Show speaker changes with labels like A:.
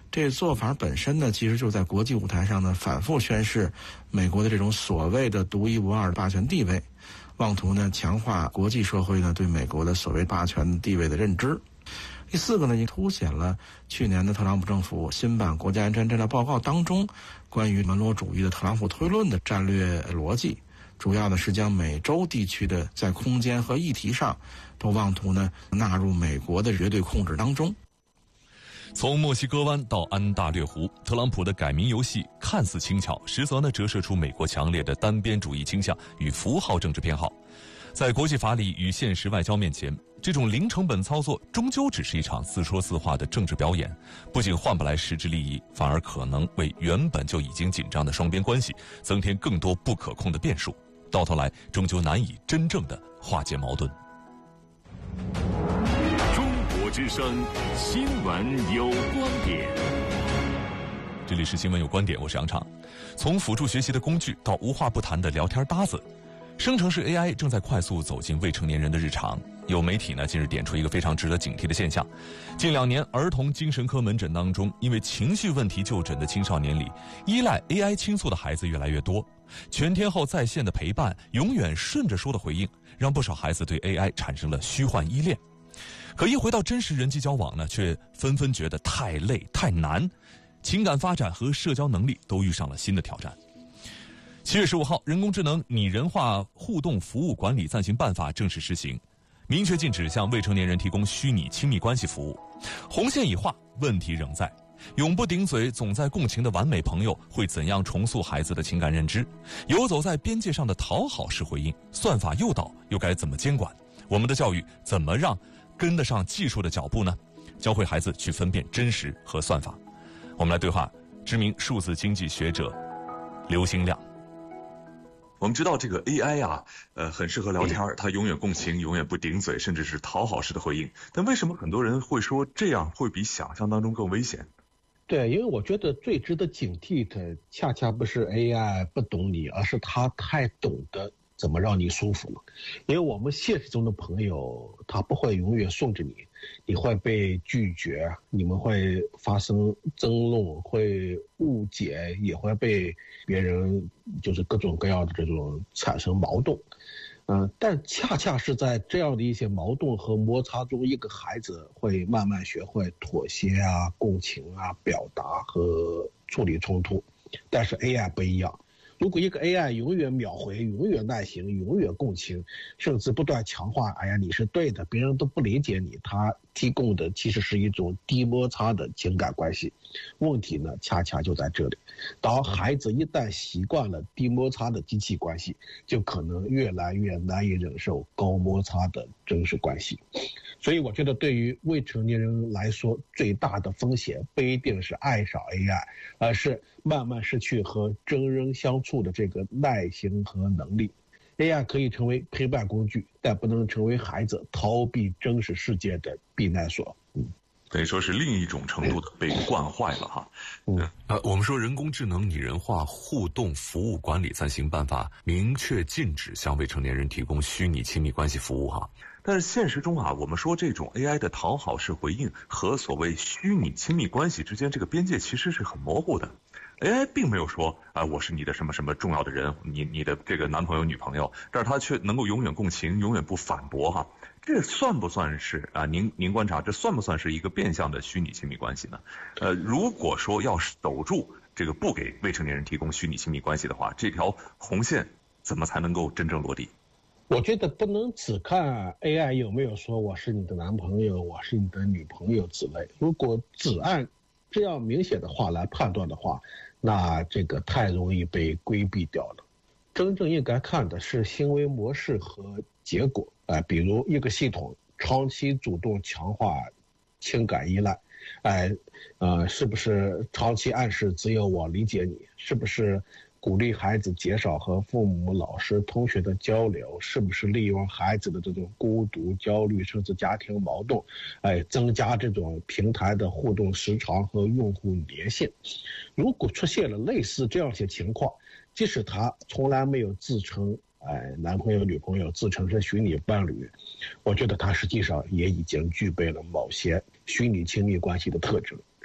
A: 这做法本身呢，其实就在国际舞台上呢反复宣示美国的这种所谓的独一无二的霸权地位，妄图呢强化国际社会呢对美国的所谓霸权地位的认知。第四个呢，也凸显了去年的特朗普政府新版国家安全战略报告当中关于门罗主义的特朗普推论的战略逻辑，主要呢是将美洲地区的在空间和议题上都妄图呢纳入美国的绝对控制当中。
B: 从墨西哥湾到安大略湖，特朗普的改名游戏看似轻巧，实则呢折射出美国强烈的单边主义倾向与符号政治偏好。在国际法理与现实外交面前，这种零成本操作终究只是一场自说自话的政治表演，不仅换不来实质利益，反而可能为原本就已经紧张的双边关系增添更多不可控的变数，到头来终究难以真正的化解矛盾。
C: 中国之声，新闻有观点。
B: 这里是新闻有观点，我是杨畅。从辅助学习的工具到无话不谈的聊天搭子，生成式 AI 正在快速走进未成年人的日常。有媒体呢近日点出一个非常值得警惕的现象：近2年儿童精神科门诊当中，因为情绪问题就诊的青少年里，依赖 AI 倾诉的孩子越来越多。全天候在线的陪伴，永远顺着说的回应，让不少孩子对 AI 产生了虚幻依恋。可一回到真实人际交往呢，却纷纷觉得太累太难，情感发展和社交能力都遇上了新的挑战。7月15号，人工智能拟人化互动服务管理暂行办法正式施行，明确禁止向未成年人提供虚拟亲密关系服务。红线已画，问题仍在。永不顶嘴、总在共情的完美朋友会怎样重塑孩子的情感认知？游走在边界上的讨好式回应，算法诱导又该怎么监管？我们的教育怎么让跟得上技术的脚步呢？教会孩子去分辨真实和算法。我们来对话知名数字经济学者刘兴亮。
D: 我们知道这个 AI 啊，很适合聊天，它永远共情，永远不顶嘴，甚至是讨好式的回应。但为什么很多人会说这样会比想象当中更危险？
E: 对，因为我觉得最值得警惕的，恰恰不是 AI 不懂你，而是它太懂得怎么让你舒服了。因为我们现实中的朋友，他不会永远顺着你，你会被拒绝，你们会发生争论，会误解，也会被别人就是各种各样的这种产生矛盾。但恰恰是在这样的一些矛盾和摩擦中，一个孩子会慢慢学会妥协啊、共情啊、表达和处理冲突。但是 AI 不一样，如果一个 AI 永远秒回、永远耐心、永远共情，甚至不断强化“哎呀你是对的，别人都不理解你”，它提供的其实是一种低摩擦的情感关系。问题呢，恰恰就在这里。当孩子一旦习惯了低摩擦的机器关系，就可能越来越难以忍受高摩擦的真实关系。所以我觉得对于未成年人来说，最大的风险不一定是爱上 AI， 而是慢慢失去和真人相处的这个耐心和能力。AI 可以成为陪伴工具，但不能成为孩子逃避真实世界的避难所。
D: 等于说是另一种程度的被惯坏了哈。
B: 我们说人工智能拟人化互动服务管理暂行办法明确禁止向未成年人提供虚拟亲密关系服务哈。
D: 但是现实中啊，我们说这种 AI 的讨好式回应和所谓虚拟亲密关系之间这个边界其实是很模糊的。AI 并没有说我是你的什么什么重要的人，你的这个男朋友女朋友，但是他却能够永远共情，永远不反驳哈。这算不算是您观察这算不算是一个变相的虚拟亲密关系呢？如果说要守住这个不给未成年人提供虚拟亲密关系的话，这条红线怎么才能够真正落地？
E: 我觉得不能只看 AI 有没有说我是你的男朋友，我是你的女朋友之类。如果只按这样明显的话来判断的话，那这个太容易被规避掉了。真正应该看的是行为模式和结果。比如一个系统长期主动强化情感依赖，是不是长期暗示只有我理解你？是不是鼓励孩子减少和父母、老师、同学的交流？是不是利用孩子的这种孤独、焦虑，甚至家庭矛盾，增加这种平台的互动时长和用户粘性？如果出现了类似这样些情况，即使他从来没有自称男朋友、女朋友，自称是虚拟伴侣，我觉得他实际上也已经具备了某些虚拟亲密关系的特征。